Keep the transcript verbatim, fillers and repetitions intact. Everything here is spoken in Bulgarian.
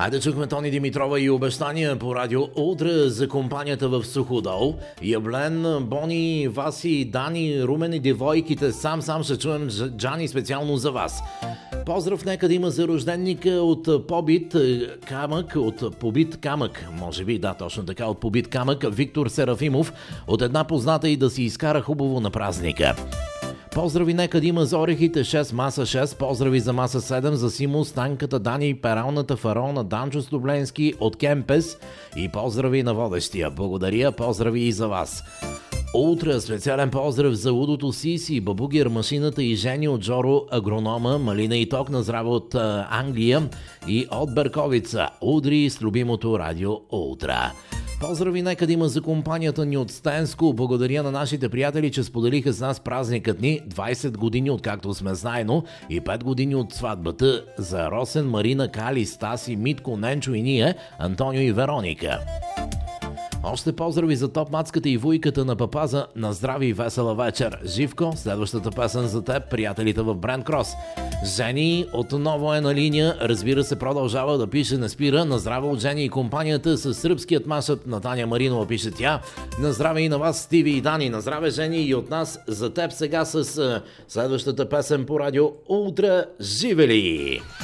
Айде чухме Тони Димитрова и обещания по радио Утре за компанията в Суходол. Яблен, Бони, Васи, Дани, Румен и девойките. Сам-сам ще чуем Джани специално за вас. Поздрав нека да има за рожденника от побит камък, от побит камък, може би, да, точно така, от побит камък, Виктор Серафимов, от една позната и да си изкара хубаво на празника. Поздрави нека да има за орехите шест, маса шест, поздрави за маса седем, за Симо, Станката, Дани, Пералната, Фараона, Данчо Стобленски от Кемпес и поздрави на водещия. Благодаря, поздрави и за вас. Утре специален поздрав за Удото Сиси, Бабугер, Машината и Жени от Жоро, агронома, Малина и Ток на здраве от а, Англия и от Берковица. Удри с любимото радио Утра. Поздрави нека да има за компанията ни от Стенско. Благодаря на нашите приятели, че споделиха с нас празникът ни. двайсет години откакто сме заедно и пет години от сватбата за Росен, Марина, Кали, Стаси, Митко, Ненчо и ние, Антонио и Вероника. Още поздрави за топ-мацката и вуйката на папаза. На здрави и весела вечер. Живко, следващата песен за теб, приятелите в Брент Крос. Жени отново е на линия. Разбира се, продължава да пише, не спира. На здраве от Жени и компанията с сръбският машът на Таня Маринова, пише тя. На здраве и на вас, Стиви и Дани. На здраве, Жени, и от нас за теб сега с следващата песен по радио Утре. Живели!